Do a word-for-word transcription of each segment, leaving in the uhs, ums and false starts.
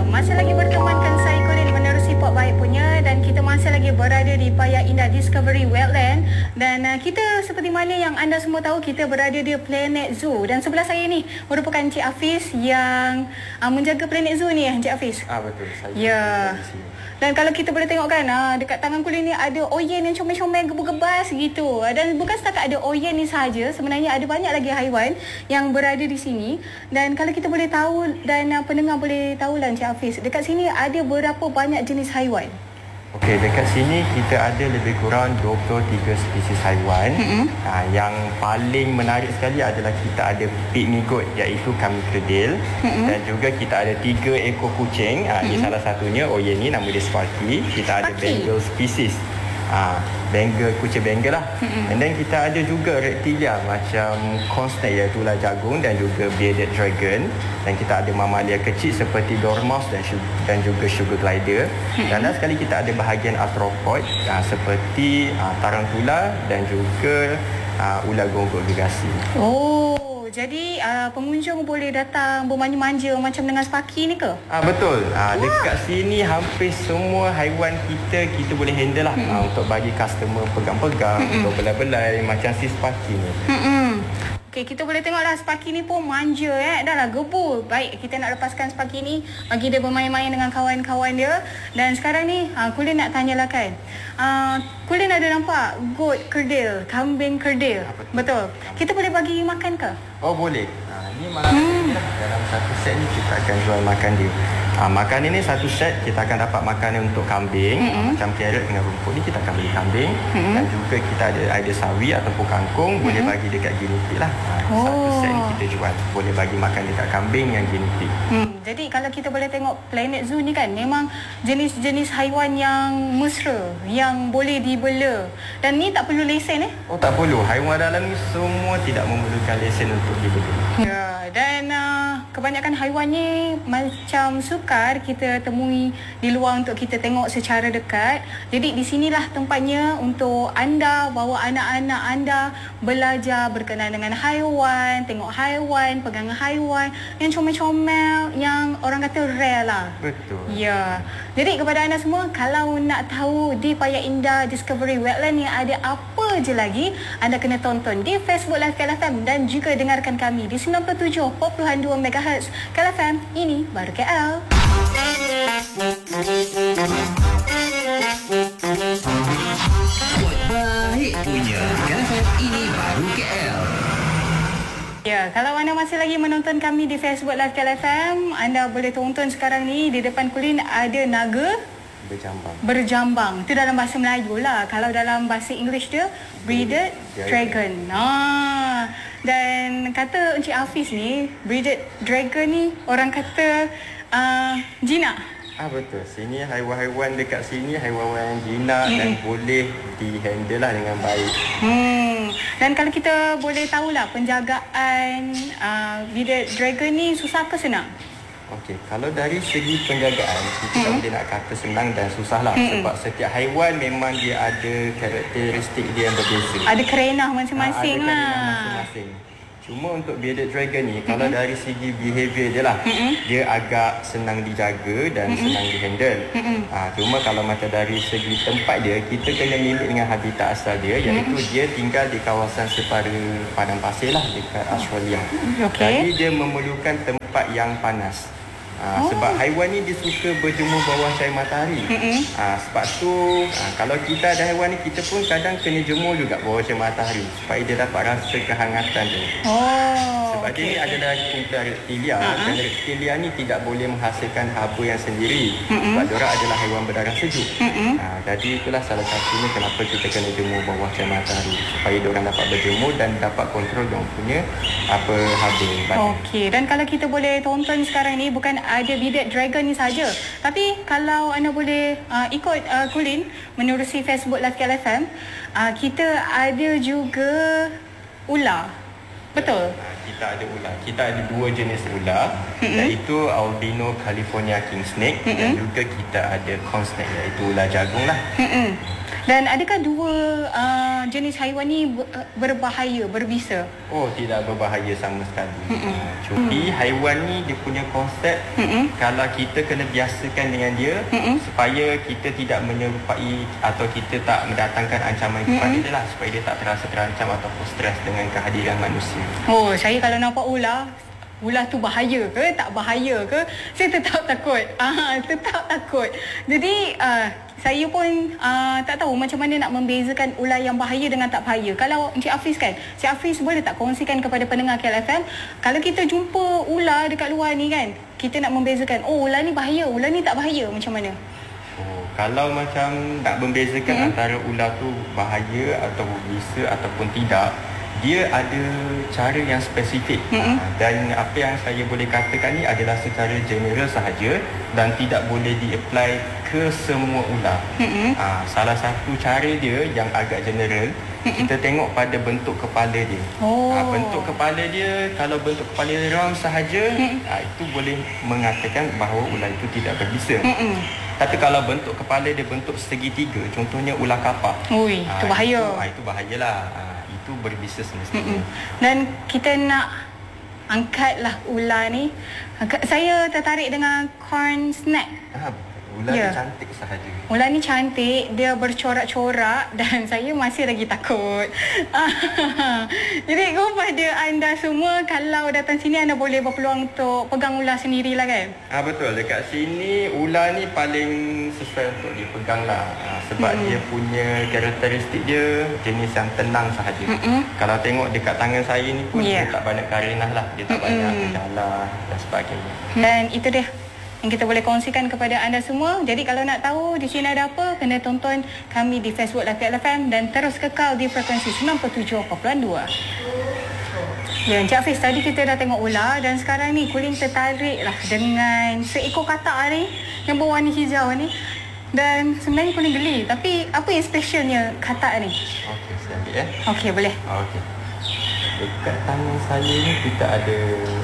masih lagi bertemankan saya Colin menerusi Port Baik punya, dan kita masih lagi berada di Paya Indah Discovery Wetland. Dan uh, kita seperti mana yang anda semua tahu, kita berada di Planet Zoo. Dan sebelah saya ni merupakan Encik Hafiz yang uh, menjaga Planet Zoo ni, Encik Hafiz. Ah betul, saya. Ya. Dan kalau kita boleh tengok kan, uh, dekat tangan Colin ni ada oyen yang comel-comel gebu-gebas gitu. Dan bukan setakat ada oyen ni sahaja, sebenarnya ada banyak lagi haiwan yang berada di sini. Dan kalau kita boleh tahu dan uh, pendengar boleh tahulah Encik Hafiz, dekat sini ada berapa banyak jenis haiwan? Okey, dekat sini kita ada lebih kurang dua puluh tiga spesies haiwan. Mm-hmm. Ha, yang paling menarik sekali adalah kita ada pygmy goat, iaitu kambing kerdil. Mm-hmm. Dan juga kita ada tiga ekor kucing. Ha, mm-hmm. Ini salah satunya, oh yang ni nama dia Sparky. Kita ada Sparky. Bengal species. Ha, Bengal, kucing Bengal lah. Mm-hmm. And then kita ada juga reptilia macam corn snake, iaitu ular jagung, dan juga bearded dragon. Dan kita ada mamalia kecil seperti dormouse dan, dan juga sugar glider. Mm-hmm. Dan last sekali kita ada bahagian arthropod ha, seperti ha, tarantula dan juga ha, ular gonggok gergasi. Oh, jadi uh, pengunjung boleh datang bermanja-manja macam dengan Sparky ni ke? Ah betul. Ah dekat sini hampir semua haiwan kita kita boleh handle lah. Mm-hmm. Ah, untuk bagi customer pegang-pegang, mm-hmm. untuk belai-belai macam si Sparky ni. Mm-hmm. Okey, kita boleh tengoklah Sparky ni pun manja eh. Dah lah gebu. Baik, kita nak lepaskan Sparky ni, bagi dia bermain-main dengan kawan-kawan dia. Dan sekarang ni, uh, Colin nak tanyalah kan. Uh, Colin ada nampak goat kerdil, kambing kerdil. Betul. Kita boleh bagi makan ke? Oh boleh. Ha, ini makan hmm. lah. Dalam satu set ni kita akan jual makan dia. Ha, makan ini satu set kita akan dapat makanan untuk kambing. Mm-hmm. Macam carrot dengan rumput ni kita akan beli kambing. Mm-hmm. Dan juga kita ada ada sawi ataupun kangkung. Mm-hmm. Boleh bagi dekat guinea pig lah. Ha, oh. Satu set ni kita jual. Boleh bagi makan dekat kambing yang guinea pig. Hmm. Jadi kalau kita boleh tengok Planet Zoo ni kan, memang jenis-jenis haiwan yang mesra, yang boleh dibela. Dan ni tak perlu lesen eh? Oh tak perlu. Haiwan dalam ni semua tidak memerlukan lesen untuk dibela. Ya, dan uh, kebanyakan haiwan ni macam sukar kita temui di luar untuk kita tengok secara dekat. Jadi di sinilah tempatnya untuk anda bawa anak-anak anda belajar berkenaan dengan haiwan, tengok haiwan, pegang haiwan yang comel-comel, yang orang kata rare lah. Betul. Ya. Jadi kepada anda semua, kalau nak tahu di Paya Indah Discovery Wetland ni ada apa je lagi, anda kena tonton di Facebook Live K L F M dan juga dengarkan kami di sembilan puluh tujuh perpuluhan dua megahertz K L F M. Ini baru K L. Buat baik punya K L F M, ini baru K L. Ya, kalau anda masih lagi menonton kami di Facebook Live K L F M, anda boleh tonton sekarang ni di depan Colin ada naga berjambang. Berjambang. Itu dalam bahasa Melayu lah. Kalau dalam bahasa English dia bearded dragon. Ah. Dan kata Encik Hafiz ni, bearded dragon ni orang kata uh, jinak. Ah betul. Sini haiwan-haiwan dekat sini haiwan-haiwan yang jinak hmm. dan boleh dihandle lah dengan baik. Hmm. Dan kalau kita boleh tahulah penjagaan uh, bearded dragon ni susah ke senang? Okey, kalau dari segi penjagaan kita hmm. tak boleh nak kata senang dan susah lah. Hmm. Sebab setiap haiwan memang dia ada karakteristik dia yang berbeza. Ada kerenah masing-masing ha, ada lah. Ada masing-masing. Cuma untuk bearded dragon ni, mm-hmm. kalau dari segi behaviour dia lah, mm-hmm. dia agak senang dijaga dan mm-hmm. senang dihandle. Mm-hmm. Ha, cuma kalau macam dari segi tempat dia, kita kena mimik dengan habitat asal dia, iaitu mm-hmm. dia tinggal di kawasan separa padang pasir lah dekat Australia. Okay. Jadi dia memerlukan tempat yang panas. Ha, oh. Sebab haiwan ni dia suka berjemur bawah cahaya matahari. Mm-hmm. Ha, sebab tu ha, kalau kita ada haiwan ni, kita pun kadang kena jemur juga bawah cahaya matahari supaya dia dapat rasa kehangatan tu. Oh. Sebab okay. dia ni adalah kumpulan reptilia. Uh-huh. Dan reptilia ni tidak boleh menghasilkan haba yang sendiri. Mm-hmm. Sebab diorang adalah haiwan berdarah sejuk. Mm-hmm. Ha, jadi itulah salah satunya kenapa kita kena jemur bawah cahaya matahari, supaya diorang dapat berjemur dan dapat kontrol diorang punya apa haba badan. Okey, dan kalau kita boleh tonton sekarang ni, bukan ada bearded dragon ni saja, tapi kalau anda boleh uh, ikut uh, Colin menerusi Facebook Live K L F M, uh, kita ada juga ular. Betul? Ya, kita ada ular. Kita ada dua jenis ular, mm-hmm. iaitu albino California king snake, mm-hmm. dan juga kita ada corn snake, iaitu ular jagung lah. Mm-hmm. Dan adakah dua uh, jenis haiwan ni berbahaya, berbisa? Oh, tidak berbahaya sama sekali. Uh, cumi haiwan ni dia punya konsep Mm-mm. kalau kita kena biasakan dengan dia Mm-mm. supaya kita tidak menyerupai atau kita tak mendatangkan ancaman kepada Mm-mm. dia lah, supaya dia tak terasa terancam ataupun stres dengan kehadiran manusia. Oh, saya kalau nampak ular, ular tu bahaya ke, tak bahaya ke, saya tetap takut. Ah, tetap takut. Jadi uh, saya pun uh, tak tahu macam mana nak membezakan ular yang bahaya dengan tak bahaya. Kalau Encik Hafiz kan, Encik Hafiz boleh tak kongsikan kepada pendengar K L F M, kalau kita jumpa ular dekat luar ni kan, kita nak membezakan, oh ular ni bahaya, ular ni tak bahaya, macam mana? Oh, kalau macam nak membezakan hmm. antara ular tu bahaya atau berbisa ataupun tidak, dia ada cara yang spesifik. Mm-hmm. Dan apa yang saya boleh katakan ni adalah secara general sahaja dan tidak boleh di-apply ke semua ular. Mm-hmm. Ha, salah satu cara dia yang agak general, mm-hmm. kita tengok pada bentuk kepala dia. Oh. Ha, bentuk kepala dia, kalau bentuk kepala dia round sahaja, mm-hmm. ha, itu boleh mengatakan bahawa ular itu tidak berbisa. Mm-hmm. Tapi kalau bentuk kepala dia bentuk segitiga, contohnya ular kapak. Ui, ha, itu bahaya. Itu, ha, itu bahayalah. Ha, itu berbisa semestinya. Mm-mm. Dan kita nak angkatlah ular ni. Saya tertarik dengan corn snake. Ha, ular yeah. dia cantik sahaja. Ular ni cantik, dia bercorak-corak dan saya masih lagi takut. Jadi kepada anda semua, kalau datang sini anda boleh berpeluang untuk pegang ular sendirilah kan? Ah ha, betul, dekat sini ular ni paling sesuai untuk dipegang lah. Ha, sebab mm-hmm. dia punya karakteristik dia jenis yang tenang sahaja. Mm-hmm. Kalau tengok dekat tangan saya ni pun yeah. dia tak banyak karenah lah, dia tak mm-hmm. banyak gejala dan sebagainya. Dan itu dia yang kita boleh kongsikan kepada anda semua. Jadi kalau nak tahu di sini ada apa, kena tonton kami di Facebook Live K L F M dan terus kekal di frekuensi sembilan puluh tujuh perpuluhan dua. Ya, Encik Hafiz, tadi kita dah tengok ular dan sekarang ni Kulin tertarik lah dengan seekor katak ni yang berwarna hijau ni. Dan sebenarnya Kulin geli, tapi apa yang specialnya katak ni? Okey, saya ambil ya. Okey, boleh. Okey. Dekat tangan saya ni kita ada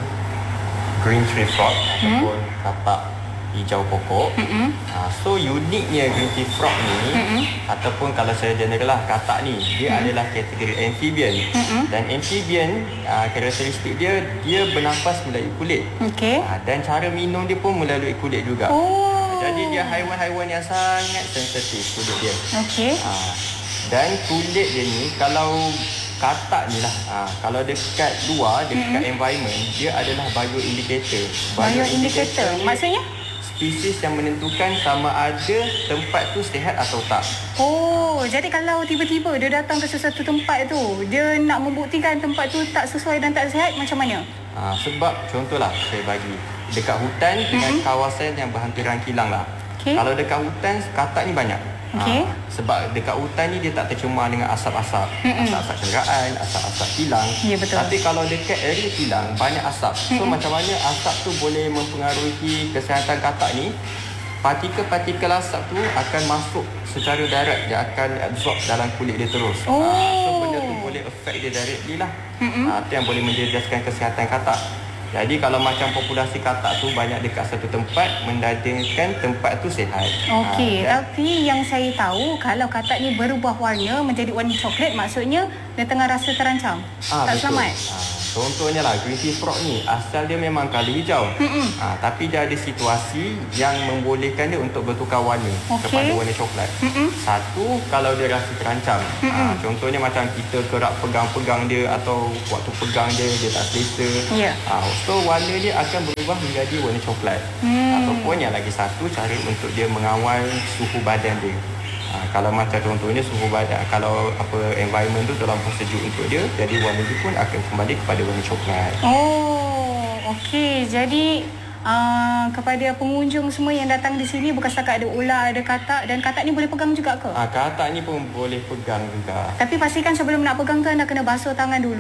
green tree frog hmm? ataupun katak hijau pokok. Mm-hmm. Uh, so uniknya green tree frog ni mm-hmm. ataupun kalau saya general lah katak ni, dia mm-hmm. adalah kategori amphibian. Mm-hmm. Dan amphibian uh, karakteristik dia dia bernafas melalui kulit. Okay. Uh, dan cara minum dia pun melalui kulit juga. Oh. Uh, jadi dia haiwan-haiwan yang sangat sensitif kulit dia. Okey. Uh, dan kulit dia ni kalau katak ni lah, ha, kalau dekat luar, dekat mm-hmm. environment, dia adalah bioindicator. Bioindicator, maksudnya? Spesies yang menentukan sama ada tempat tu sihat atau tak. Oh, jadi kalau tiba-tiba dia datang ke sesuatu tempat tu, dia nak membuktikan tempat tu tak sesuai dan tak sihat, macam mana? Ha, sebab contohlah, saya bagi dekat hutan mm-hmm. dengan kawasan yang berhampiran kilang lah. Okay. Kalau dekat hutan, katak ni banyak. Okay. Ha, sebab dekat hutan ni dia tak tercemar dengan asap-asap. Mm-mm. Asap-asap kenderaan, asap-asap kilang. Ya, betul. Tapi kalau dekat area kilang banyak asap. So Mm-mm. macam mana asap tu boleh mempengaruhi kesihatan katak ni? Partikel-partikel asap tu akan masuk secara darat, dia akan absorb dalam kulit dia terus. Oh. Ha, so benda tu boleh affect dia directly lah. Ha, tu yang boleh menjejaskan kesihatan katak. Jadi kalau macam populasi katak tu banyak dekat satu tempat, mendadingkan tempat tu sihat. Okey, ha, tapi yang saya tahu kalau katak ni berubah warna menjadi warna coklat, maksudnya dia tengah rasa terancam. Ha, tak betul. Selamat. Ha, contohnya lah green tree frog ni, asal dia memang kala hijau. Ha, tapi dia ada situasi yang membolehkan dia untuk bertukar warna okay. kepada warna coklat. Mm-mm. Satu, kalau dia rasa terancam. Ha, contohnya macam kita kerap pegang-pegang dia atau waktu pegang dia, dia tak selesa. Yeah. Ha, so warna dia akan berubah menjadi warna coklat. Hmm. Ataupun yang lagi satu, cara untuk dia mengawal suhu badan dia. Ha, kalau macam contohnya suhu badan, kalau apa environment tu terlampau sejuk untuk dia, jadi warna dia pun akan kembali kepada warna coklat. Oh, okey. Jadi uh, kepada pengunjung semua yang datang di sini, bukan setakat ada ular, ada katak, dan katak ni boleh pegang juga ke? Ha, katak ni pun boleh pegang juga. Tapi pastikan sebelum nak pegang tu anda kena basuh tangan dulu.